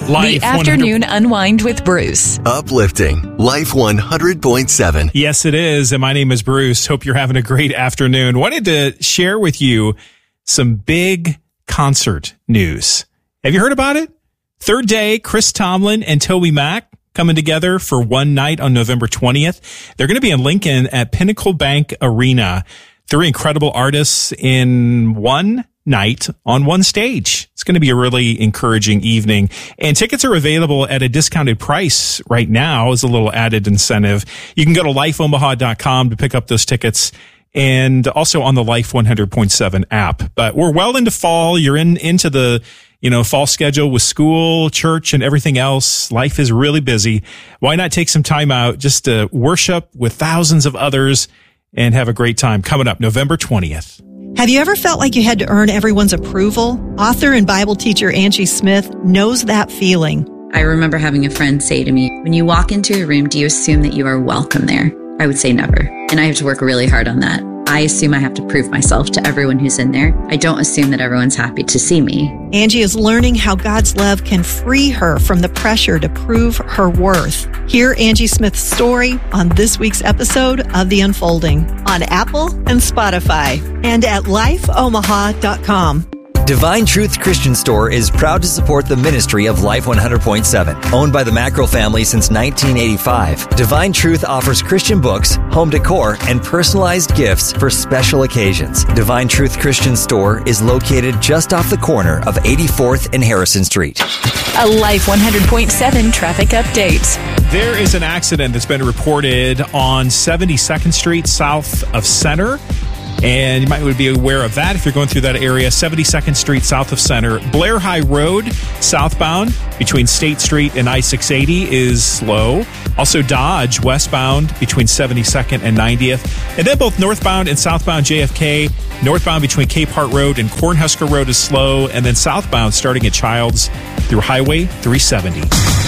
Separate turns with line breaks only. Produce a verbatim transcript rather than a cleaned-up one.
Life
The Afternoon Unwind with Bruce.
Uplifting. Life one hundred point seven.
Yes, it is. And my name is Bruce. Hope you're having a great afternoon. Wanted to share with you some big concert news. Have you heard about it? Third day, Chris Tomlin and Toby Mac coming together for one night on November twentieth. They're going to be in Lincoln at Pinnacle Bank Arena. Three incredible artists in one night on one stage. It's going to be a really encouraging evening. And tickets are available at a discounted price right now as a little added incentive. You can go to life omaha dot com to pick up those tickets, and also on the Life one hundred point seven app. But we're well into fall. You're in into the you know, fall schedule with school, church, and everything else. Life is really busy. Why not take some time out just to worship with thousands of others and have a great time? Coming up November twentieth.
Have you ever felt like you had to earn everyone's approval? Author and Bible teacher Angie Smith knows that feeling.
I remember having a friend say to me, when you walk into a room, do you assume that you are welcome there? I would say never. And I have to work really hard on that. I assume I have to prove myself to everyone who's in there. I don't assume that everyone's happy to see me.
Angie is learning how God's love can free her from the pressure to prove her worth. Hear Angie Smith's story on this week's episode of The Unfolding on Apple and Spotify and at life omaha dot com.
Divine Truth Christian Store is proud to support the ministry of Life one hundred point seven. Owned by the Mackerel family since nineteen eighty-five, Divine Truth offers Christian books, home decor, and personalized gifts for special occasions. Divine Truth Christian Store is located just off the corner of eighty-fourth and Harrison Street.
A Life one hundred point seven traffic update.
There is an accident that's been reported on seventy-second Street south of Center. And you might be aware of that if you're going through that area. seventy-second Street south of Center. Blair High Road southbound between State Street and I six eighty is slow. Also Dodge westbound between seventy-second and ninetieth. And then both northbound and southbound J F K. Northbound between Cape Hart Road and Cornhusker Road is slow. And then southbound starting at Childs through Highway three seventy.